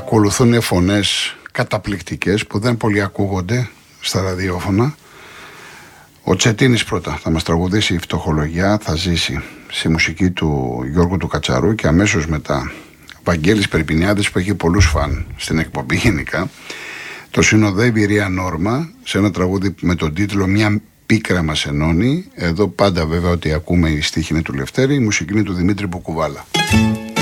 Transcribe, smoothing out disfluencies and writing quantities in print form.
ακολουθούν φωνές καταπληκτικές που δεν πολύ ακούγονται στα ραδιόφωνα. Ο Τσετίνης πρώτα θα μας τραγουδήσει η Φτωχολογιά, θα ζήσει στη μουσική του Γιώργου του Κατσαρού, και αμέσως μετά ο Βαγγέλης Περπινιάδης, που έχει πολλούς φαν στην εκπομπή γενικά, το συνοδεύει η Ρία Νόρμα σε ένα τραγούδι με τον τίτλο «Μια πίκρα μας ενώνει». Εδώ πάντα βέβαια ότι ακούμε η στίχη είναι του Λευτέρη, η μουσική είναι του Δημήτρη Μπουκουβάλα.